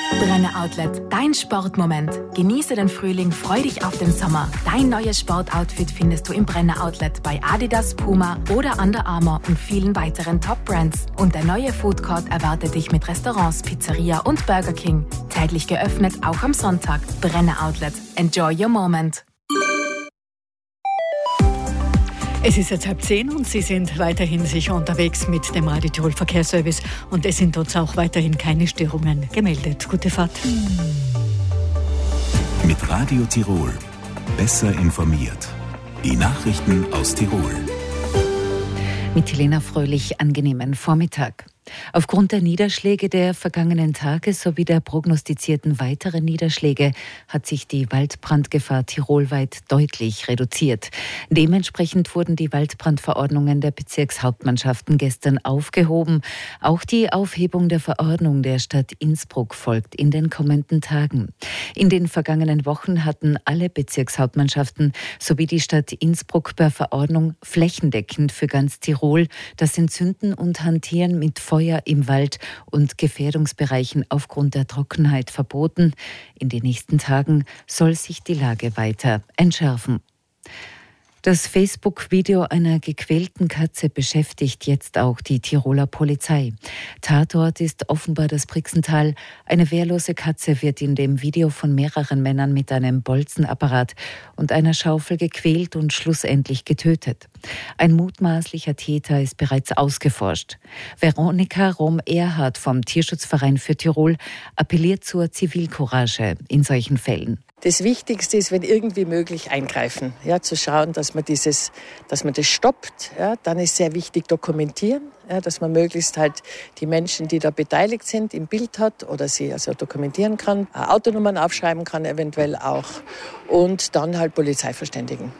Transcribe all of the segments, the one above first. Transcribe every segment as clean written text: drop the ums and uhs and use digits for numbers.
Brenner Outlet, dein Sportmoment. Genieße den Frühling, freu dich auf den Sommer. Dein neues Sportoutfit findest du im Brenner Outlet bei Adidas, Puma oder Under Armour und vielen weiteren Top-Brands. Und der neue Food Court erwartet dich mit Restaurants, Pizzeria und Burger King. Täglich geöffnet, auch am Sonntag. Brenner Outlet. Enjoy your moment. Es ist jetzt 9:30 und Sie sind weiterhin sicher unterwegs mit dem Radio Tirol Verkehrsservice und es sind uns auch weiterhin keine Störungen gemeldet. Gute Fahrt. Mit Radio Tirol. Besser informiert. Die Nachrichten aus Tirol. Mit Helena Fröhlich, angenehmen Vormittag. Aufgrund der Niederschläge der vergangenen Tage sowie der prognostizierten weiteren Niederschläge hat sich die Waldbrandgefahr tirolweit deutlich reduziert. Dementsprechend wurden die Waldbrandverordnungen der Bezirkshauptmannschaften gestern aufgehoben. Auch die Aufhebung der Verordnung der Stadt Innsbruck folgt in den kommenden Tagen. In den vergangenen Wochen hatten alle Bezirkshauptmannschaften sowie die Stadt Innsbruck per Verordnung flächendeckend für ganz Tirol das Entzünden und Hantieren mit Feuer im Wald und Gefährdungsbereichen aufgrund der Trockenheit verboten. In den nächsten Tagen soll sich die Lage weiter entschärfen. Das Facebook-Video einer gequälten Katze beschäftigt jetzt auch die Tiroler Polizei. Tatort ist offenbar das Brixental. Eine wehrlose Katze wird in dem Video von mehreren Männern mit einem Bolzenapparat und einer Schaufel gequält und schlussendlich getötet. Ein mutmaßlicher Täter ist bereits ausgeforscht. Veronika Rom-Erhardt vom Tierschutzverein für Tirol appelliert zur Zivilcourage in solchen Fällen. Das Wichtigste ist, wenn irgendwie möglich, eingreifen. Ja, zu schauen, dass man das stoppt. Ja, dann ist sehr wichtig dokumentieren, ja, dass man möglichst halt die Menschen, die da beteiligt sind, im Bild hat oder sie also dokumentieren kann, Autonummern aufschreiben kann eventuell auch und dann halt Polizei verständigen.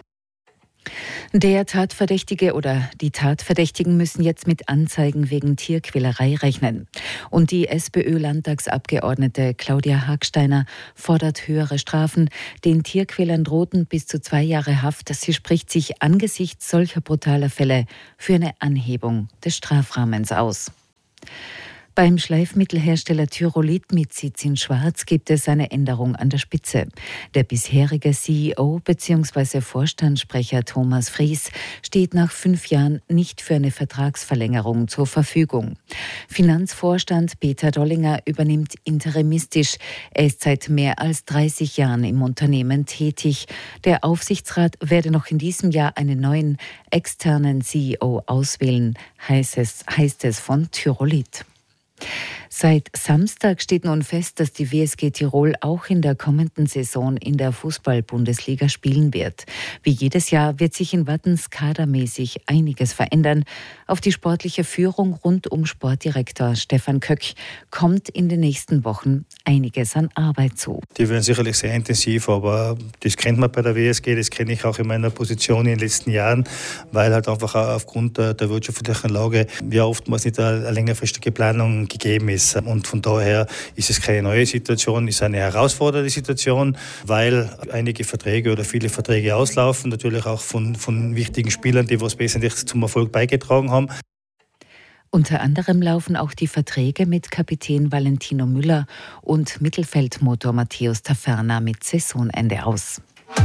Der Tatverdächtige oder die Tatverdächtigen müssen jetzt mit Anzeigen wegen Tierquälerei rechnen. Und die SPÖ-Landtagsabgeordnete Claudia Hagsteiner fordert höhere Strafen. Den Tierquälern drohten bis zu 2 Jahre Haft. Sie spricht sich angesichts solcher brutaler Fälle für eine Anhebung des Strafrahmens aus. Beim Schleifmittelhersteller Tyrolit mit Sitz in Schwarz gibt es eine Änderung an der Spitze. Der bisherige CEO bzw. Vorstandssprecher Thomas Fries steht nach 5 Jahren nicht für eine Vertragsverlängerung zur Verfügung. Finanzvorstand Peter Dollinger übernimmt interimistisch. Er ist seit mehr als 30 Jahren im Unternehmen tätig. Der Aufsichtsrat werde noch in diesem Jahr einen neuen externen CEO auswählen, heißt es von Tyrolit. Seit Samstag steht nun fest, dass die WSG Tirol auch in der kommenden Saison in der Fußball-Bundesliga spielen wird. Wie jedes Jahr wird sich in Wattens kadermäßig einiges verändern. Auf die sportliche Führung rund um Sportdirektor Stefan Köck kommt in den nächsten Wochen einiges an Arbeit zu. Die werden sicherlich sehr intensiv, aber das kennt man bei der WSG, das kenne ich auch in meiner Position in den letzten Jahren, weil halt einfach aufgrund der wirtschaftlichen Lage ja oftmals nicht eine längerfristige Planung gegeben ist. Und von daher ist es keine neue Situation, ist eine herausfordernde Situation, weil einige Verträge oder viele Verträge auslaufen, natürlich auch von wichtigen Spielern, die was wesentlich zum Erfolg beigetragen haben. Unter anderem laufen auch die Verträge mit Kapitän Valentino Müller und Mittelfeldmotor Matthäus Taferner mit Saisonende aus.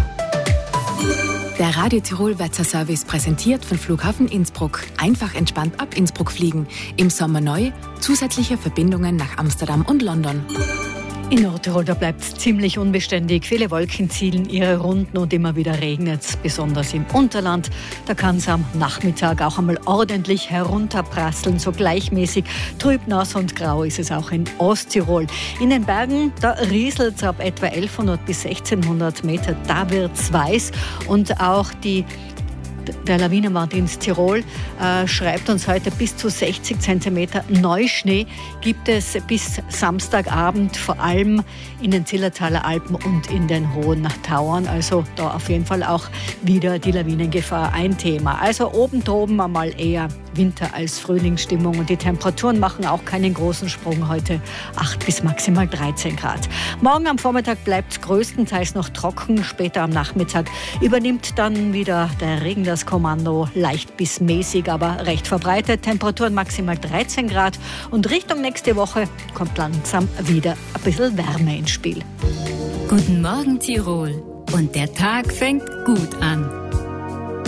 Der Radio Tirol Wetterservice präsentiert von Flughafen Innsbruck. Einfach entspannt ab Innsbruck fliegen. Im Sommer neu, zusätzliche Verbindungen nach Amsterdam und London. In Nordtirol, da bleibt es ziemlich unbeständig. Viele Wolken ziehen ihre Runden und immer wieder regnet es, besonders im Unterland. Da kann es am Nachmittag auch einmal ordentlich herunterprasseln, so gleichmäßig. Trüb, nass und grau ist es auch in Osttirol. In den Bergen, da rieselt es ab etwa 1100 bis 1600 Meter, da wird es weiß. Und auch der Lawinenwarndienst Tirol schreibt uns heute, bis zu 60 cm Neuschnee gibt es bis Samstagabend, vor allem in den Zillertaler Alpen und in den Hohen Tauern. Also da auf jeden Fall auch wieder die Lawinengefahr ein Thema. Also oben droben einmal eher Winter- als Frühlingsstimmung und die Temperaturen machen auch keinen großen Sprung heute. 8 bis maximal 13 Grad. Morgen am Vormittag bleibt es größtenteils noch trocken. Später am Nachmittag übernimmt dann wieder der Regen das Kommando. Leicht bis mäßig, aber recht verbreitet. Temperaturen maximal 13 Grad. Und Richtung nächste Woche kommt langsam wieder ein bisschen Wärme ins Spiel. Guten Morgen Tirol. Und der Tag fängt gut an.